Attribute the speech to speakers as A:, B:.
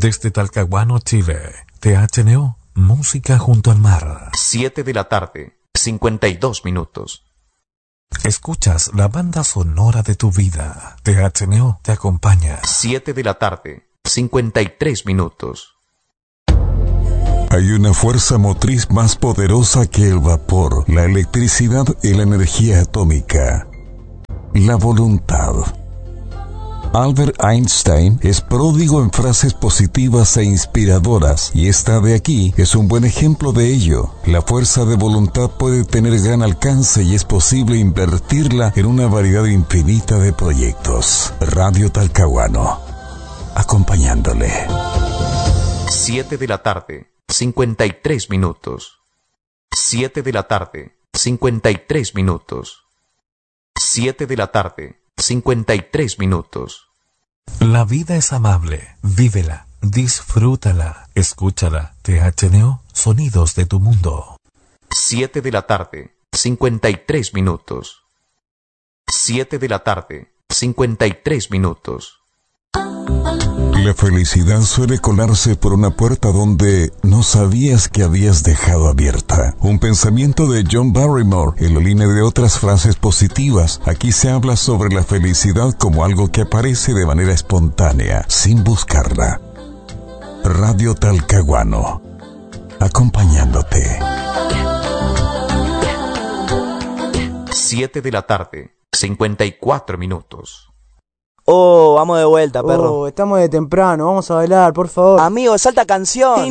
A: Desde Talcahuano, Chile, THNO, música junto al mar.
B: 7 de la tarde, 52 minutos.
A: Escuchas la banda sonora de tu vida. THNO te acompaña.
B: 7 de la tarde, 53 minutos.
C: Hay una fuerza motriz más poderosa que el vapor, la electricidad y la energía atómica. La voluntad. Albert Einstein es pródigo en frases positivas e inspiradoras, y esta de aquí es un buen ejemplo de ello. La fuerza de voluntad puede tener gran alcance y es posible invertirla en una variedad infinita de proyectos. Radio Talcahuano, acompañándole.
B: 7 de la tarde, 53 minutos. 7 de la tarde, 53 minutos. 7 de la tarde, 53 minutos.
A: La vida es amable, vívela, disfrútala, escúchala. THNO, sonidos de tu mundo.
B: 7 de la tarde, 53 minutos. 7 de la tarde, 53 minutos.
C: La felicidad suele colarse por una puerta donde no sabías que habías dejado abierta. Un pensamiento de John Barrymore en la línea de otras frases positivas. Aquí se habla sobre la felicidad como algo que aparece de manera espontánea, sin buscarla. Radio Talcahuano, acompañándote.
B: 7 de la tarde, 54 minutos.
D: Oh, vamos de vuelta, perro.
E: Oh, estamos de temprano, vamos a bailar, por favor.
D: Amigo, salta canción.